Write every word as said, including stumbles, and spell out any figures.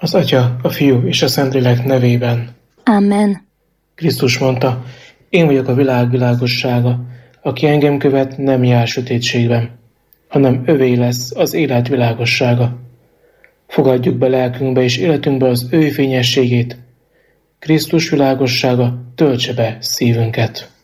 Az Atya, a Fiú és a Szentlélek nevében. Amen. Krisztus mondta, én vagyok a világ világossága, aki engem követ, nem jár sötétségben, hanem övé lesz az élet világossága. Fogadjuk be lelkünkbe és életünkbe az ő fényességét. Krisztus világossága töltse be szívünket.